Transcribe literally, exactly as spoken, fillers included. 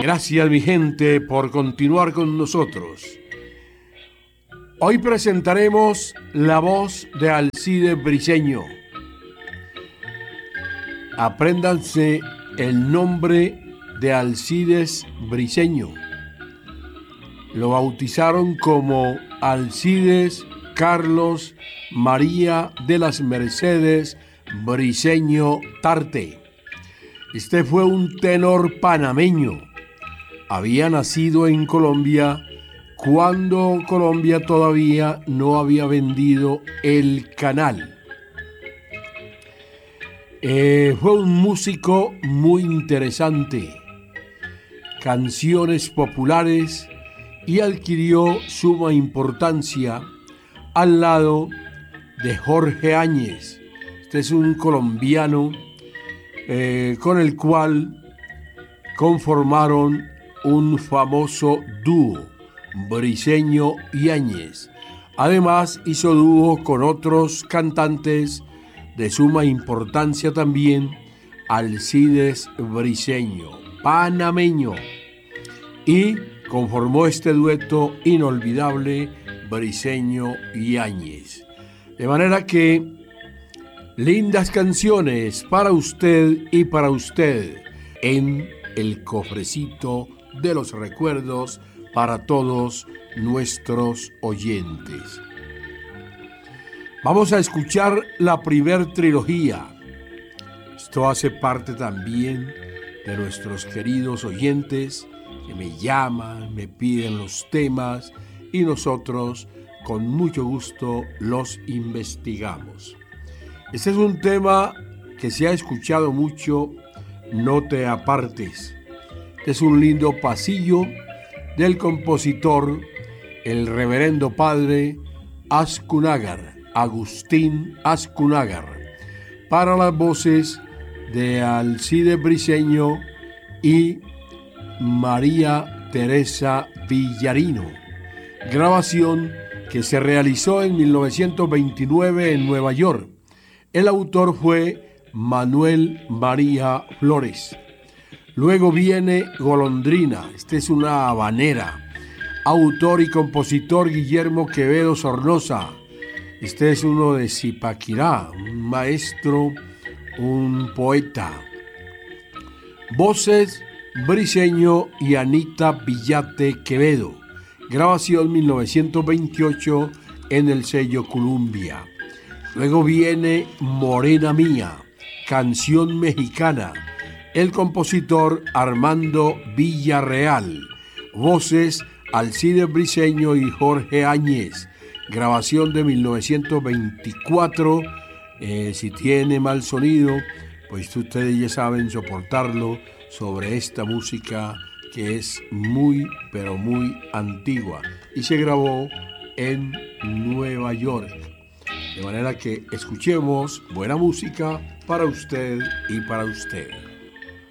Gracias, mi gente, por continuar con nosotros. Hoy presentaremos la voz de Alcides Briceño. Apréndanse el nombre de Alcides Briceño. Lo bautizaron como Alcides Carlos María de las Mercedes Briceño Tarte. Este fue un tenor panameño. Había nacido en Colombia cuando Colombia todavía no había vendido el canal. Eh, fue un músico muy interesante, canciones populares, y adquirió suma importancia al lado de Jorge Áñez. Este es un colombiano eh, con el cual conformaron un famoso dúo, Briceño y Áñez. Además hizo dúo con otros cantantes de suma importancia también, Alcides Briceño, panameño, y conformó este dueto inolvidable, Briceño y Áñez. De manera que lindas canciones para usted y para usted en el cofrecito de los recuerdos para todos nuestros oyentes. Vamos a escuchar la primer trilogía. Esto hace parte también de nuestros queridos oyentes que me llaman, me piden los temas y nosotros con mucho gusto los investigamos. Este es un tema que se ha escuchado mucho, No te apartes. Es un lindo pasillo del compositor, el reverendo padre Azcúnagar, Agustín Azcúnagar, para las voces de Alcides Briceño y María Teresa Villarino. Grabación que se realizó en mil novecientos veintinueve en Nueva York. El autor fue Manuel María Flores. Luego viene Golondrina. Esta es una habanera. Autor y compositor Guillermo Quevedo Sornosa. Este es uno de Zipaquirá, un maestro, un poeta. Voces Briceño y Anita Villate Quevedo. Grabación mil novecientos veintiocho en el sello Columbia. Luego viene Morena Mía, canción mexicana. El compositor Armando Villarreal. Voces Alcides Briceño y Jorge Áñez. Grabación de mil novecientos veinticuatro. Eh, si tiene mal sonido, pues ustedes ya saben soportarlo sobre esta música que es muy, pero muy antigua. Y se grabó en Nueva York. De manera que escuchemos buena música para usted y para usted.